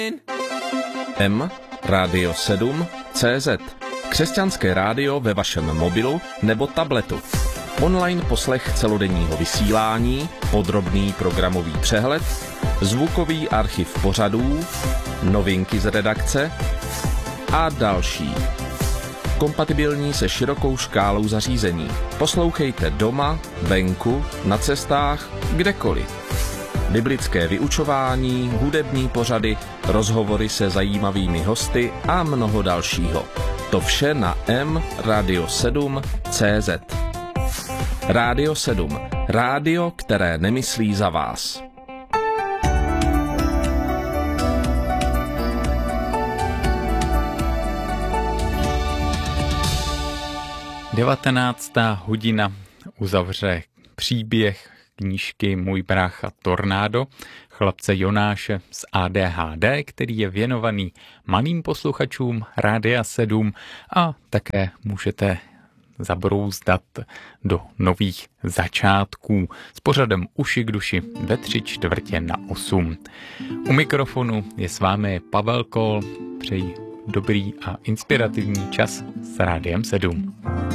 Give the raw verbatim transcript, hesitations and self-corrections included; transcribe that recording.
M Radio sedm C Z. Křesťanské rádio ve vašem mobilu nebo tabletu. Online poslech celodenního vysílání, podrobný programový přehled, zvukový archiv pořadů, novinky z redakce a další. Kompatibilní se širokou škálou zařízení. Poslouchejte doma, venku, na cestách, kdekoliv. Biblické vyučování, hudební pořady, rozhovory se zajímavými hosty a mnoho dalšího. To vše na M Radio sedm C Z. Radio sedm. Rádio, které nemyslí za vás. devatenáctá hodina uzavře příběh knížky Můj brácha Tornádo, chlapce Jonáše z A D H D, který je věnovaný malým posluchačům Rádia sedm a také můžete zabrouzdat do nových začátků s pořadem Uši k duši ve tři čtvrtě na osm. U mikrofonu je s vámi Pavel Kol, přeji dobrý a inspirativní čas s Rádiem sedm.